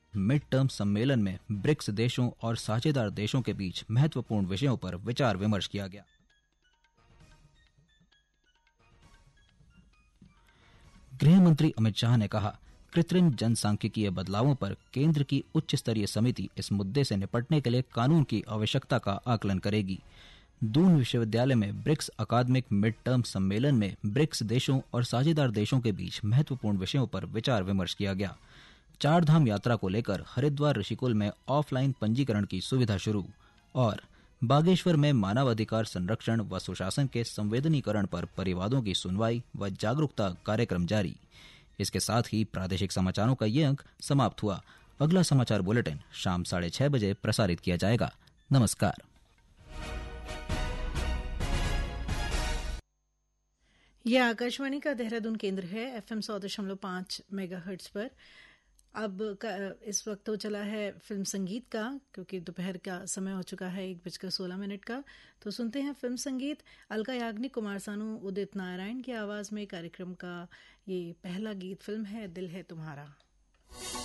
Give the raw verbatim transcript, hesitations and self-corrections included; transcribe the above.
Mid term सम्मेलन में BRICS देशों और साझेदार देशों के बीच महत्वपूर्ण विषयों पर विचार विमर्श किया गया। गृह मंत्री अमित शाह ने कहा, कृत्रिम जनसांख्यिकीय बदलावों पर केंद्र की उच्च स्तरीय समिति इस मुद्दे से निपटने के लिए कानून की आवश्यकता का आकलन करेगी। दून विश्वविद्यालय में ब्रिक्स अकादमिक मिड टर्म सम्मेलन में ब्रिक्स देशों और साझेदार देशों के बीच महत्वपूर्ण विषयों पर विचार विमर्श किया गया। चार धाम यात्रा को लेकर हरिद्वार ऋषिकुल में ऑफलाइन पंजीकरण की सुविधा शुरू और बागेश्वर में मानवाधिकार संरक्षण व सुशासन के संवेदनीकरण पर परिवादों की सुनवाई व जागरूकता कार्यक्रम जारी। इसके साथ ही प्रादेशिक समाचारों का ये अंक समाप्त हुआ। अगला समाचार बुलेटिन शाम साढ़े छह बजे प्रसारित किया जाएगा। नमस्कार। यह आकाशवाणी का देहरादून केंद्र है, एफएम सौ दशमलव पांच मेगाहर्ट्ज पर। अब इस वक्त तो चला है फिल्म संगीत का, क्योंकि दोपहर का समय हो चुका है एक बजकर सोलह मिनट का। तो सुनते हैं फिल्म संगीत। अलका याग्निक, कुमार सानू, उदित नारायण की आवाज में कार्यक्रम का ये पहला गीत फिल्म है दिल है तुम्हारा।